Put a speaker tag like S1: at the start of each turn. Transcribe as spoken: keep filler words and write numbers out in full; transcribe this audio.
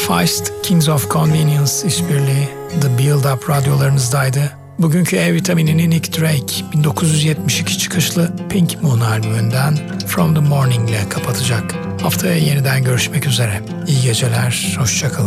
S1: Feist, Kings of Convenience işbirliği The Build Up radyolarınızdaydı. Bugünkü E vitaminini Nick Drake bin dokuz yüz yetmiş iki çıkışlı Pink Moon albümünden From the Morning ile kapatacak. Haftaya yeniden görüşmek üzere. İyi geceler, hoşça kalın.